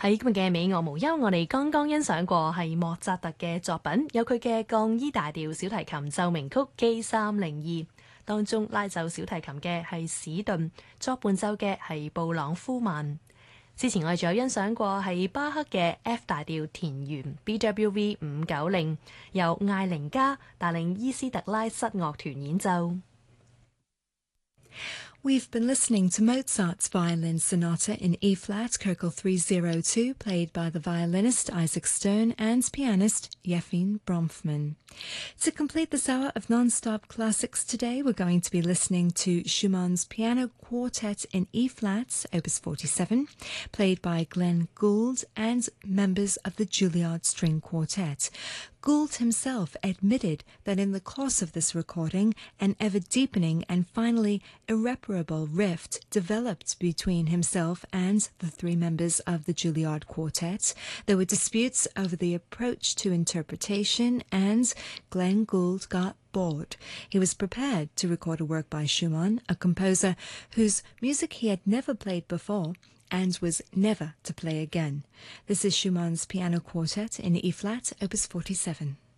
喺今日嘅美樂無憂，我哋剛剛欣賞過係莫扎特嘅作品，有佢嘅降 E 大調小提琴奏鳴曲 K302，當中拉奏小提琴嘅係史頓，作伴奏嘅係布朗夫曼。之前我哋仲有欣賞過係巴赫嘅 F 大調田園 BWV 590，由艾靈加帶領伊斯特拉瑟樂團演奏。 We've been listening to Mozart's Violin Sonata in E-flat, Köchel 302, played by the violinist Isaac Stern and pianist Yefim Bronfman. To complete this hour of non-stop classics today, we're going to be listening to Schumann's Piano Quartet in E-flat, Opus 47, played by Glenn Gould and members of the Juilliard String Quartet. Gould himself admitted that in the course of this recording, an ever-deepening and finally irreparable rift developed between himself and the three members of the Juilliard Quartet. There were disputes over the approach to interpretation, and Glenn Gould got bored. He was prepared to record a work by Schumann, a composer whose music he had never played before and was never to play again. This is Schumann's Piano Quartet in E-flat, Opus 47.